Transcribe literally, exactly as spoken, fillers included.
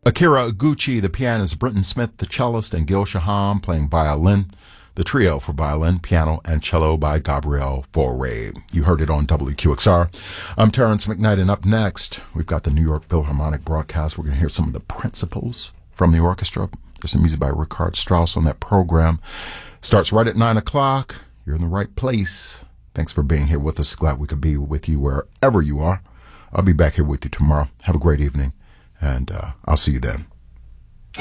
Akira Iguchi, the pianist, Brenton Smith, the cellist, and Gil Shaham playing violin. The trio for violin, piano, and cello by Gabriel Fauré. You heard it on W Q X R. I'm Terrence McKnight, and up next, we've got the New York Philharmonic broadcast. We're going to hear some of the principals from the orchestra. There's some music by Richard Strauss on that program. Starts right at nine o'clock. You're in the right place. Thanks for being here with us. Glad we could be with you wherever you are. I'll be back here with you tomorrow. Have a great evening, and uh, I'll see you then.